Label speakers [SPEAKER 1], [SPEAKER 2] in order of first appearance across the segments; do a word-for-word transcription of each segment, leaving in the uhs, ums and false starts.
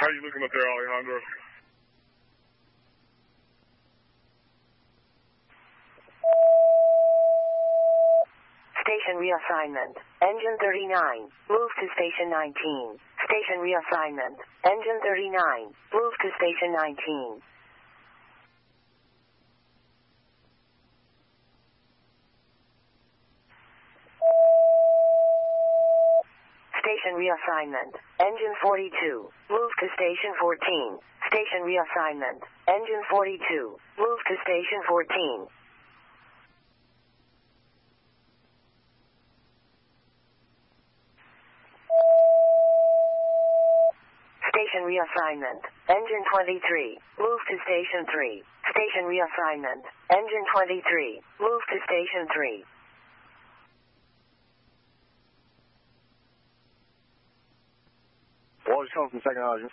[SPEAKER 1] How you looking up there, Alejandro?
[SPEAKER 2] Station reassignment. Engine thirty-nine. Move to station nineteen. Station reassignment. Engine thirty-nine. Move to station nineteen. Station reassignment. Engine forty-two. Move to station fourteen. Station reassignment. Engine forty-two. Move to station fourteen. Station reassignment. Engine twenty-three. Move to station three. Station reassignment. Engine twenty-three. Move to station three.
[SPEAKER 1] Water's coming from second engine.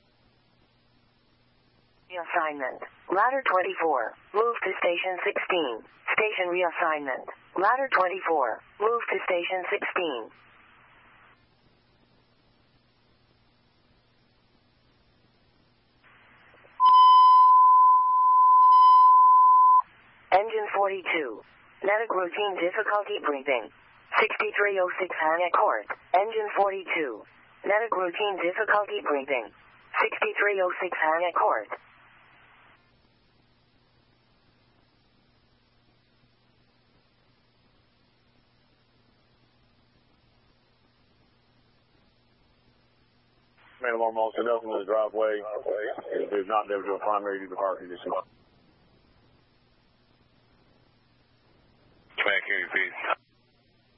[SPEAKER 2] Reassignment. Ladder twenty-four. Move to station sixteen. Station reassignment. Ladder twenty-four. Move to station sixteen. Engine forty-two. Medic routine difficulty breathing. sixty-three oh six Hannah Court. Engine forty-two. Medic routine difficulty breathing. sixty-three oh six Hannah Court.
[SPEAKER 1] Man alarm also nothing to the driveway. It is not able to a primary due to fire conditions.